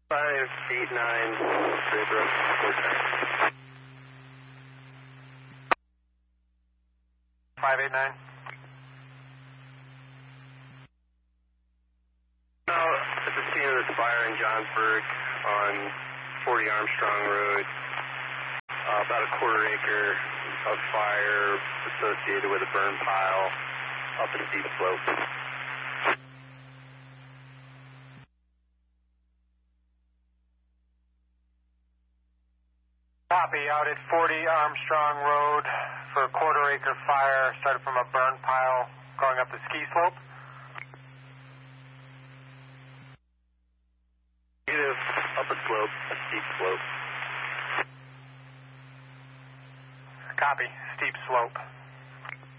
589, Zebra, 410. 589. At the scene of this fire in Johnsburg on 40 Armstrong Road, about a quarter acre of fire associated with a burn pile up a steep slope. Copy, out at 40 Armstrong Road for a quarter acre fire, started from a burn pile going up the ski slope. Negative, up a slope, a steep slope. Copy, steep slope.